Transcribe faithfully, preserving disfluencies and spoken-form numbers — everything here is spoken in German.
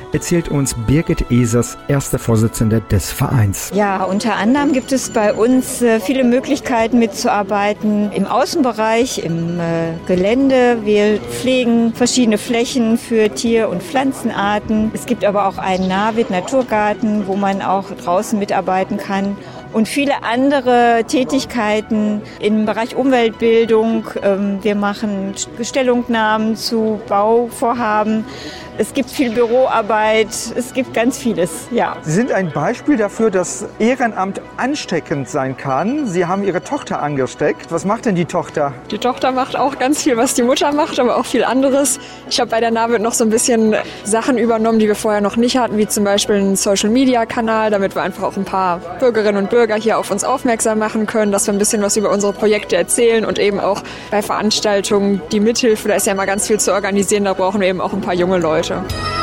erzählt uns Birgit Esers, erste Vorsitzende des Vereins. Ja, unter anderem gibt es bei uns äh, viele Möglichkeiten mitzuarbeiten im Außenbereich, im äh, Gelände. Wir pflegen verschiedene Flächen für Tier- und Pflanzenarten. Es gibt aber auch einen Nahwied Naturgarten, wo man auch draußen mitarbeiten kann. Und viele andere Tätigkeiten im Bereich Umweltbildung. Wir machen Stellungnahmen zu Bauvorhaben. Es gibt viel Büroarbeit, es gibt ganz vieles, ja. Sie sind ein Beispiel dafür, dass Ehrenamt ansteckend sein kann. Sie haben Ihre Tochter angesteckt. Was macht denn die Tochter? Die Tochter macht auch ganz viel, was die Mutter macht, aber auch viel anderes. Ich habe bei der Nahwied noch so ein bisschen Sachen übernommen, die wir vorher noch nicht hatten, wie zum Beispiel einen Social-Media-Kanal, damit wir einfach auch ein paar Bürgerinnen und Bürger hier auf uns aufmerksam machen können, dass wir ein bisschen was über unsere Projekte erzählen und eben auch bei Veranstaltungen die Mithilfe, da ist ja immer ganz viel zu organisieren, da brauchen wir eben auch ein paar junge Leute.